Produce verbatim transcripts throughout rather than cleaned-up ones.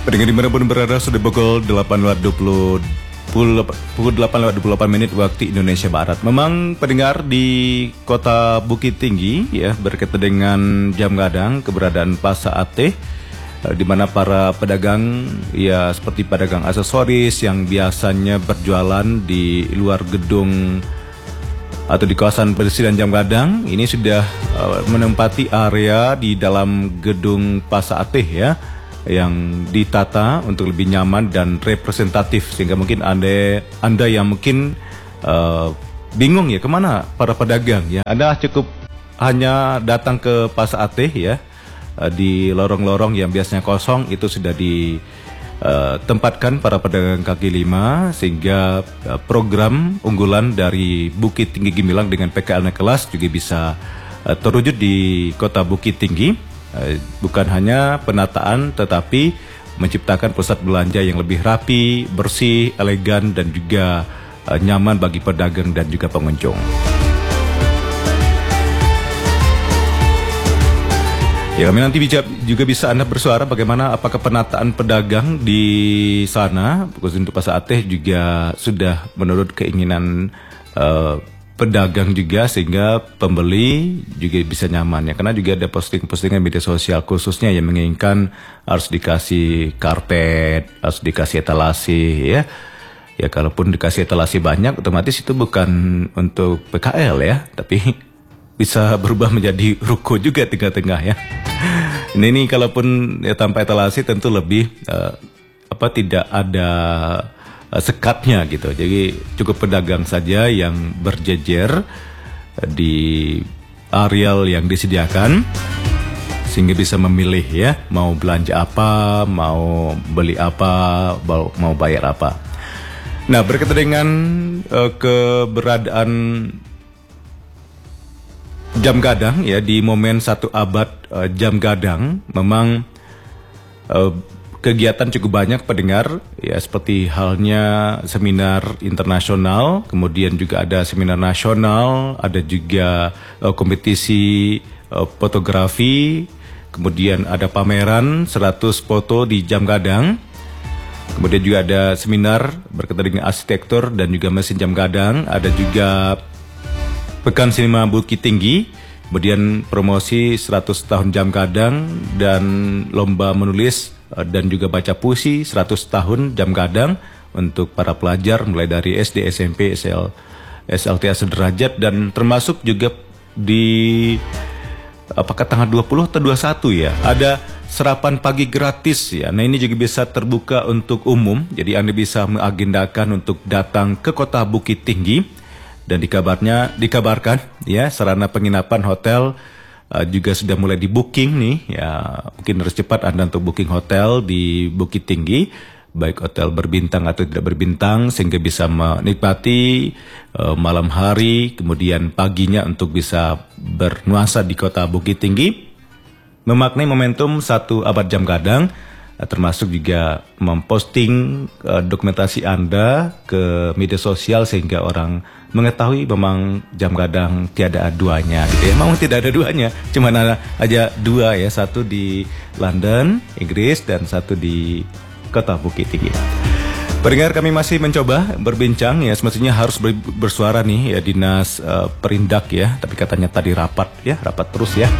Pendengar dimanapun berada, sudah pukul delapan lewat dua puluh pukul delapan lewat dua puluh delapan menit waktu Indonesia Barat. Memang pendengar di kota Bukit Tinggi ya berkaitan dengan jam gadang keberadaan Pasar Ateh, di mana para pedagang ya seperti pedagang aksesoris yang biasanya berjualan di luar gedung atau di kawasan persediaan jam gadang ini sudah uh, menempati area di dalam gedung Pasar Ateh ya, yang ditata untuk lebih nyaman dan representatif, sehingga mungkin anda anda yang mungkin uh, bingung ya kemana para pedagang ya, Anda cukup hanya datang ke Pasar Ateh ya, uh, di lorong-lorong yang biasanya kosong itu sudah ditempatkan uh, para pedagang kaki lima, sehingga uh, program unggulan dari Bukit Tinggi Gemilang dengan P K L naik kelas juga bisa uh, terwujud di kota Bukit Tinggi. Bukan hanya penataan tetapi menciptakan pusat belanja yang lebih rapi, bersih, elegan dan juga uh, nyaman bagi pedagang dan juga pengunjung. Ya, kami nanti juga bisa Anda bersuara bagaimana apakah penataan pedagang di sana khusus untuk Pasar Ateh juga sudah menurut keinginan uh, pedagang juga, sehingga pembeli juga bisa nyaman ya, karena juga ada posting-postingan media sosial khususnya yang menginginkan harus dikasih karpet, harus dikasih etalase ya. Ya kalaupun dikasih etalase banyak otomatis itu bukan untuk P K L ya, tapi bisa berubah menjadi ruko juga tengah-tengah ya. Ini, ini kalaupun ya tanpa etalase tentu lebih uh, apa tidak ada sekatnya gitu. Jadi cukup pedagang saja yang berjejer di areal yang disediakan, sehingga bisa memilih ya mau belanja apa, mau beli apa, mau bayar apa. Nah, berkaitan dengan uh, keberadaan jam gadang ya di momen satu abad uh, jam gadang, memang uh, kegiatan cukup banyak pendengar ya, seperti halnya seminar internasional, kemudian juga ada seminar nasional, ada juga uh, kompetisi uh, fotografi, kemudian ada pameran seratus foto di jam gadang, kemudian juga ada seminar berkaitan dengan arsitektur dan juga mesin jam gadang, ada juga Pekan Sinema Bukit Tinggi, kemudian promosi seratus tahun jam gadang dan lomba menulis dan juga baca puisi seratus tahun jam gadang untuk para pelajar mulai dari S D, S M P, S L, S L T A sederajat, dan termasuk juga di apakah tanggal dua puluh atau dua puluh satu ya, ada sarapan pagi gratis ya. Nah, ini juga bisa terbuka untuk umum, jadi Anda bisa mengagendakan untuk datang ke kota Bukit Tinggi, dan dikabarnya dikabarkan ya sarana penginapan hotel Uh, juga sudah mulai di booking nih ya, mungkin harus cepat Anda untuk booking hotel di Bukit Tinggi, baik hotel berbintang atau tidak berbintang, sehingga bisa menikmati uh, malam hari kemudian paginya untuk bisa bernuansa di kota Bukit Tinggi, memaknai momentum satu abad jam gadang, uh, termasuk juga memposting uh, dokumentasi Anda ke media sosial sehingga orang mengetahui memang jam gadang tiada duanya gitu ya. Memang tidak ada duanya, cuma ada aja dua ya, satu di London, Inggris, dan satu di kota Bukit Tinggi. Pendengar, kami masih mencoba berbincang ya, semestinya harus bersuara nih ya Dinas uh, Perindak ya, tapi katanya tadi rapat ya, rapat terus ya.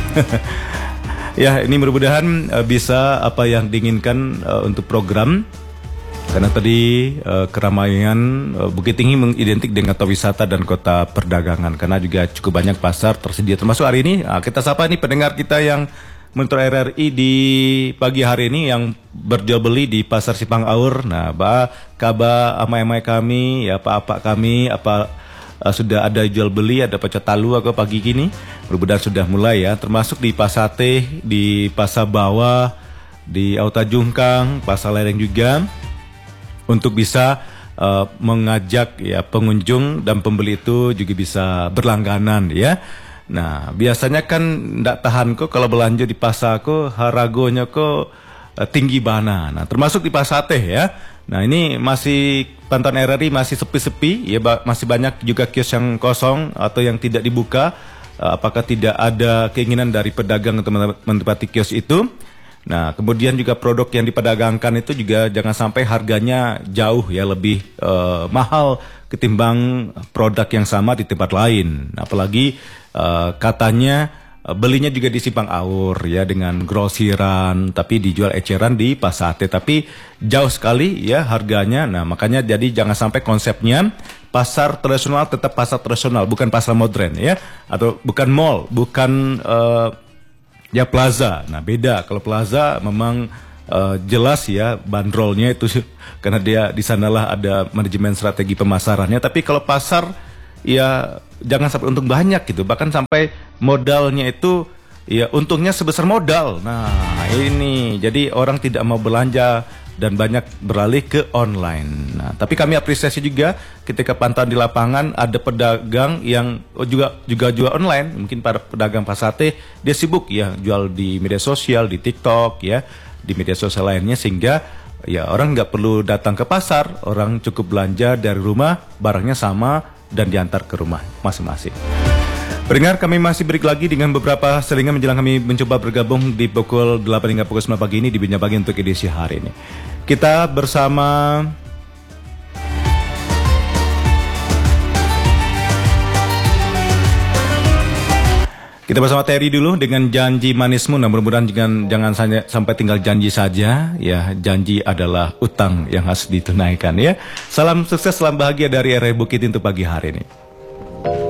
Ya, ini mudah-mudahan uh, bisa apa yang diinginkan uh, untuk program. Karena tadi uh, keramaian uh, Bukit Tinggi mengidentik dengan kota wisata dan kota perdagangan, karena juga cukup banyak pasar tersedia, termasuk hari ini. Nah, kita sapa nih pendengar kita yang Metro R R I di pagi hari ini yang berjual beli di Pasar Simpang Aur. Nah, ba kaba amai-amai kami ya, apa-apa kami apa uh, sudah ada jual beli, ada pecah talu atau pagi gini. Mudah-mudahan sudah mulai ya, termasuk di Pasar Ateh, di Pasar Bawah, di Auta Jungkang, Pasar Lereng juga, untuk bisa uh, mengajak ya pengunjung dan pembeli itu juga bisa berlangganan ya. Nah, biasanya kan ndak tahan kok kalau belanja di pasar kok haragonya kok uh, tinggi bana. Nah, termasuk di Pasar Ateh ya. Nah, ini masih pantauan R R I masih sepi-sepi ya, ba masih banyak juga kios yang kosong atau yang tidak dibuka. Uh, apakah tidak ada keinginan dari pedagang untuk menempati kios itu? Nah, kemudian juga produk yang diperdagangkan itu juga jangan sampai harganya jauh ya lebih uh, mahal ketimbang produk yang sama di tempat lain. Apalagi uh, katanya uh, belinya juga di Simpang Aur ya dengan grosiran, tapi dijual eceran di Pasate. Tapi jauh sekali ya harganya. Nah, makanya jadi jangan sampai konsepnya pasar tradisional tetap pasar tradisional, bukan pasar modern ya, atau bukan mall, bukan uh, ya plaza. Nah beda, kalau plaza memang uh, jelas ya bandrolnya itu karena dia di sanalah ada manajemen strategi pemasarannya. Tapi kalau pasar ya jangan sampai untung banyak gitu, bahkan sampai modalnya itu ya untungnya sebesar modal. Nah ini jadi orang tidak mau belanja dan banyak beralih ke online. Nah, tapi kami apresiasi juga ketika pantauan di lapangan ada pedagang yang juga juga jual online. Mungkin para pedagang Pasate dia sibuk ya jual di media sosial, di TikTok ya, di media sosial lainnya sehingga ya orang nggak perlu datang ke pasar, orang cukup belanja dari rumah, barangnya sama dan diantar ke rumah masing-masing. Pendengar, kami masih break lagi dengan beberapa selingan menjelang kami mencoba bergabung di pukul delapan hingga pukul sembilan pagi ini di Bincang Pagi untuk edisi hari ini. Kita bersama Kita bersama Terry dulu dengan janji manismu. Nah, mudah-mudahan jangan, jangan sampai tinggal janji saja. Ya, janji adalah utang yang harus ditunaikan ya. Salam sukses, salam bahagia dari R R Bukit untuk pagi hari ini.